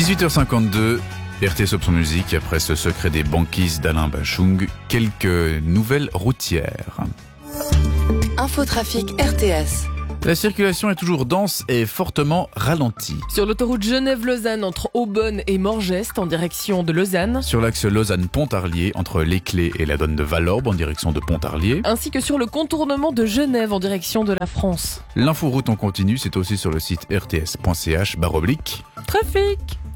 18h52, RTS Option Musique, après ce secret des banquises d'Alain Bachung, quelques nouvelles routières. Infotrafic RTS. La circulation est toujours dense et fortement ralentie. Sur l'autoroute Genève-Lausanne entre Aubonne et Morgest en direction de Lausanne. Sur l'axe Lausanne-Pontarlier entre Les Clés et la Donne de Valorbe en direction de Pontarlier. Ainsi que sur le contournement de Genève en direction de la France. L'inforoute en continu, c'est aussi sur le site rts.ch/trafic.